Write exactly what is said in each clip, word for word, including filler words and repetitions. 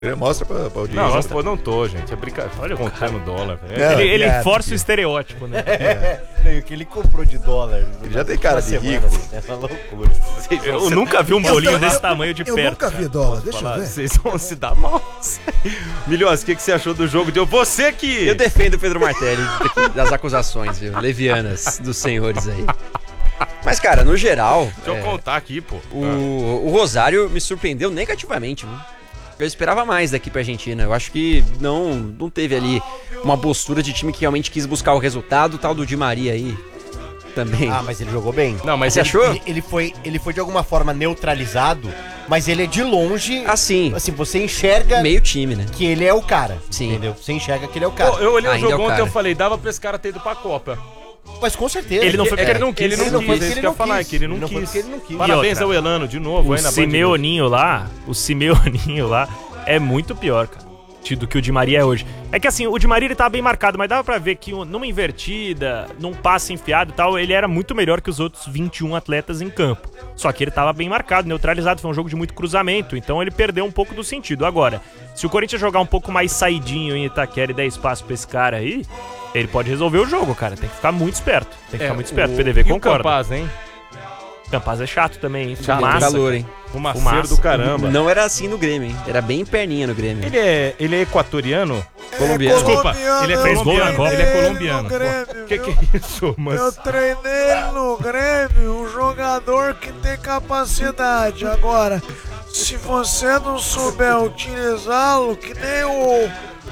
Mostra pra, pra audiência. Não, pô, não tô, gente. É brincadeira. Olha, contando dólar. É, ele ele é, força o estereótipo, né? É. O que ele comprou de dólar. Ele já tem cara de rico. É uma loucura. Eu nunca vi um bolinho desse tamanho de Eu perto. nunca vi dólar, deixa Falar, eu ver. vocês vão se dar mal. Milhões, o que, que você achou do jogo de hoje? Você que... Eu defendo o Pedro Martelli das acusações, viu? Levianas dos senhores aí. Mas, cara, no geral... Deixa é, eu contar aqui, pô. o, o Rosário me surpreendeu negativamente, viu? Eu esperava mais daqui pra Argentina. Eu acho que não, não teve ali uma postura de time que realmente quis buscar o resultado, o tal do Di Maria aí também. Ah, mas ele jogou bem. Não, mas Você ele- achou? Ele, ele foi, ele foi de alguma forma neutralizado, mas ele é de longe. Assim, Assim, você enxerga meio time, né? que ele é o cara. Sim. Entendeu? Você enxerga que ele é o cara. Pô, eu olhei o Ainda jogo é o ontem e cara. eu falei, dava pra esse cara ter ido pra Copa. Mas com certeza. Ele não foi É que ele não quis, quis, ele não ele não foi quis, porque isso ele que eu não ia falar, quis. que ele não Ele não foi quis. porque ele não quis. Parabéns E outra, ao Elano, de novo, O aí na Band Simeoninho lá, o Simeoninho lá é muito pior, cara, do que o Di Maria é hoje. É que assim, o Di Maria ele tava bem marcado, mas dava pra ver que numa invertida, num passe enfiado e tal, ele era muito melhor que os outros vinte e um atletas em campo. Só que ele tava bem marcado, neutralizado, foi um jogo de muito cruzamento, então ele perdeu um pouco do sentido. Agora, se o Corinthians jogar um pouco mais saidinho em Itaquera e der espaço pra esse cara aí, ele pode resolver o jogo, cara. Tem que ficar muito esperto. Tem que ficar muito esperto. o... O P D V e concorda. o Campaz, hein? Campaz é chato também, hein? Chato, Fumaça. calor, hein? Fumaceiro Fumaça. do caramba. Não era assim no Grêmio, hein? Era bem perninha no Grêmio. Ele é, ele é equatoriano? Colombiano. Desculpa, ele é Fez gol na colombiano. Copa. Ele é colombiano. No Grêmio, O que, viu? que é isso, Eu mas... treinei no Grêmio, um jogador que tem capacidade. Agora, se você não souber utilizá-lo, que nem o,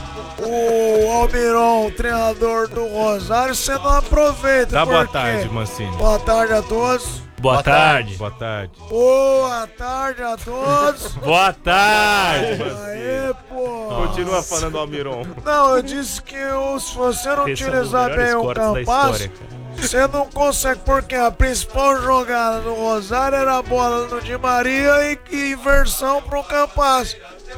o Almiron, o treinador do Rosário, você não aproveita. Dá boa por quê? tarde, Mancini. Boa tarde a todos. Boa tarde. Boa tarde. Boa tarde a todos. Boa tarde. Aê, pô. Continua falando Almiron. Não, eu disse que eu, se você não Esse é um dos utilizar melhores bem o cortes da Campaz, história, cara. você não consegue, porque a principal jogada do Rosário era a bola no Di Maria e, e inversão pro Campaz.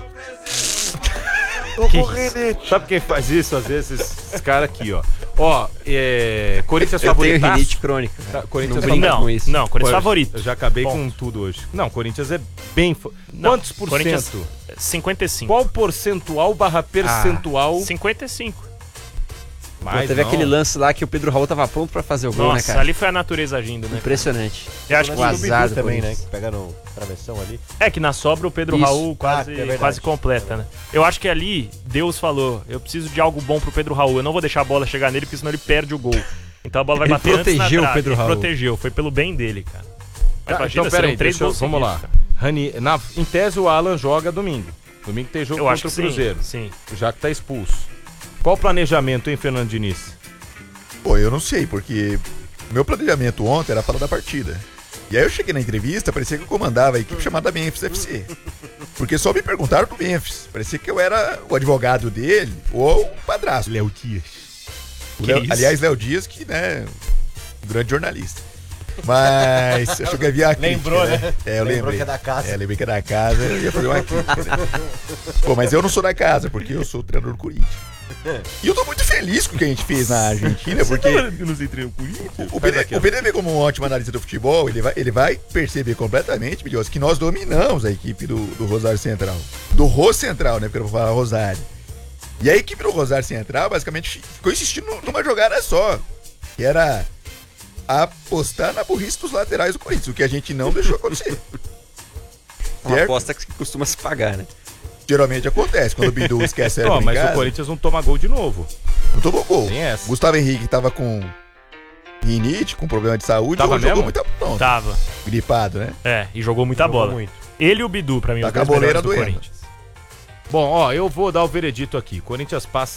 Tô com rinite. Sabe quem faz isso às vezes? Esses caras aqui, ó. Ó, é... Corinthians Eu tenho favoritaço. rinite crônica. Tá, Não Corinthians brinca Não, com isso. não, Corinthians Pô, favorito. Eu já acabei Ponto. com tudo hoje. Não, Corinthians é bem... fo- Não, Quantos por Corinthians- cento? cinquenta e cinco. Qual percentual barra percentual? cinquenta e cinco. Pô, Mais teve não. aquele lance lá que o Pedro Raul tava pronto pra fazer o gol, né, Nossa, cara? ali foi a natureza agindo, né? Impressionante. Eu acho que O azar do também, né? Corinthians. Que pega no travessão ali. é que na sobra o Pedro Isso. Raul quase, Ah, é verdade. quase completa, né? Eu acho que ali Deus falou, eu preciso de algo bom pro Pedro Raul, eu não vou deixar a bola chegar nele porque senão ele perde o gol. Então a bola vai Ele bater antes na protegeu o trave. Pedro Ele Raul. protegeu, foi pelo bem dele, cara. Mas Tá, imagina, então, peraí, serão três deixa eu- gols vamos lá. seguidos, cara. Rani, na, em tese, o Alan joga domingo. Domingo tem jogo Eu acho contra que o Cruzeiro. sim, sim. Já que tá expulso. Qual o planejamento, hein, Fernando Diniz? Pô, eu não sei, porque meu planejamento ontem era falar da partida. E aí eu cheguei na entrevista, parecia que eu comandava a equipe chamada Memphis F C. Porque só me perguntaram do Memphis. Parecia que eu era o advogado dele ou o padrasto. Léo Dias. O Que Léo- isso? aliás, Léo Dias, que, né, um grande jornalista. Mas eu cheguei a ver a crítica, Lembrou, né? É, eu Lembrou lembrei. que é da casa. É, lembrei que é da casa, eu ia fazer uma crítica, né? Pô, mas eu não sou da casa, porque eu sou o treinador do Corinthians. E eu tô muito feliz com o que a gente fez na Argentina, porque Eu não sei treinar com isso. o P D, o P D V, como um ótimo analista do futebol, ele vai, ele vai perceber completamente, Milhões, que nós dominamos a equipe do, do Rosário Central. Do Ro Central, né? Porque eu vou falar Rosário. E a equipe do Rosário Central, basicamente, ficou insistindo numa jogada só. Que era apostar na burrice dos laterais do Corinthians, o que a gente não deixou acontecer. Uma Certo? aposta que costuma se pagar, né? Geralmente acontece, quando o Bidu esquece a Ó, cérebro em mas o casa, Corinthians não toma gol de novo. não tomou gol. Tem essa. Gustavo Henrique tava com rinite, com problema de saúde, Tava jogou mesmo? muita pronto, Tava. gripado, né? É, e jogou muita Jogou bola. muito. Ele e o Bidu, pra mim, Tá os com a dois boleira melhores do doendo. Corinthians. Bom, ó, eu vou dar o veredito aqui. Corinthians passa